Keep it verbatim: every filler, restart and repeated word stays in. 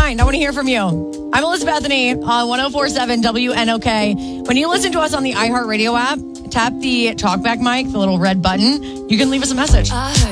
mind. I want to hear from you. I'm Elizabeth Bethany on one oh four point seven W N O K. When you listen to us on the iHeartRadio app, tap the talkback mic, the little red button. You can leave us a message.